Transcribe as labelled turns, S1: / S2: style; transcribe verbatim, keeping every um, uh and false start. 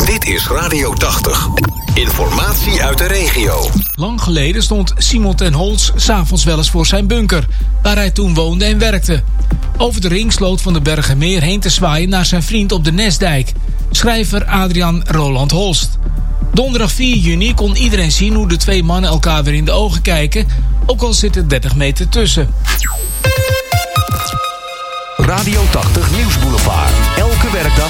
S1: Dit is Radio tachtig. Informatie uit de regio.
S2: Lang geleden stond Simon ten Holtz 's avonds wel eens voor zijn bunker, waar hij toen woonde en werkte. Over de ringsloot van de Bergenmeer heen te zwaaien naar zijn vriend op de Nesdijk, schrijver Adriaan Roland Holst. Donderdag vier juni kon iedereen zien hoe de twee mannen elkaar weer in de ogen kijken, ook al zit er dertig meter tussen.
S1: Radio tachtig Nieuwsboulevard. Elke werkdag